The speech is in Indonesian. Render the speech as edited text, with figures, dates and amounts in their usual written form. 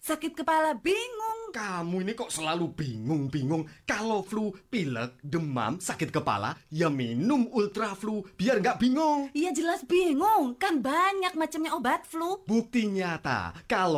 sakit kepala bingung. Kamu ini kok selalu bingung-bingung. Kalau flu, pilek, demam, sakit kepala, ya minum Ultra Flu biar nggak bingung. Ya jelas bingung, kan banyak macamnya obat flu. Bukti nyata, kalau